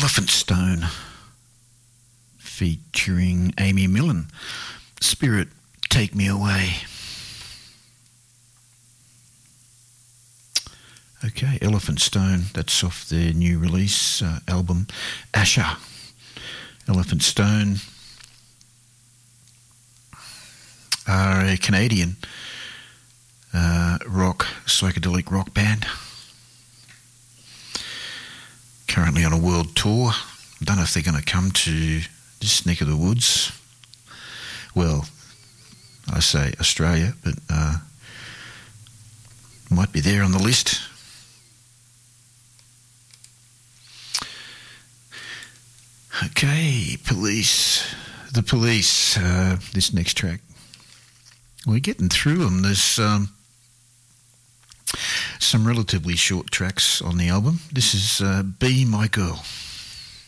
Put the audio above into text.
Elephant Stone featuring Amy Millan. Spirit, Take Me Away. Okay, Elephant Stone, that's off their new release album, Asher. Elephant Stone are a Canadian psychedelic rock band. Currently on a world tour. Don't know if they're going to come to this neck of the woods. Well, I say Australia, but might be there on the list. Okay, The Police, this next track. We're getting through them. There's some relatively short tracks on the album. This is Be My Girl.